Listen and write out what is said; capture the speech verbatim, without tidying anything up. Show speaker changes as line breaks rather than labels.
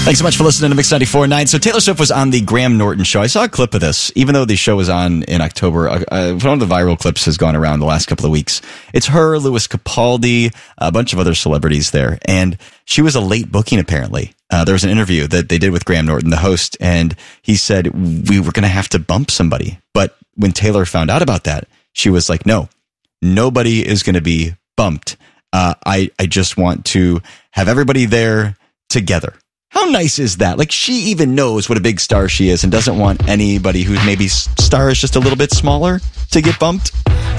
Thanks so much for listening to Mix ninety-four point nine. So Taylor Swift was on the Graham Norton show. I saw a clip of this, even though the show was on in October. Uh, one of the viral clips has gone around the last couple of weeks. It's her, Louis Capaldi, a bunch of other celebrities there. And she was a late booking, apparently. Uh, there was an interview that they did with Graham Norton, the host, and he said, we were going to have to bump somebody. But when Taylor found out about that, she was like, no, nobody is going to be bumped. Uh, I, I just want to have everybody there together. How nice is that? Like, she even knows what a big star she is and doesn't want anybody whose maybe star is just a little bit smaller to get bumped.